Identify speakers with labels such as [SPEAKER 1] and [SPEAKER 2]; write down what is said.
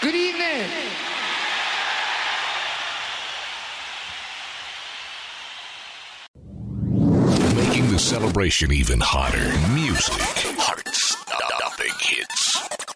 [SPEAKER 1] Good evening.
[SPEAKER 2] Making the celebration even hotter. Music. Heart-stopping hits.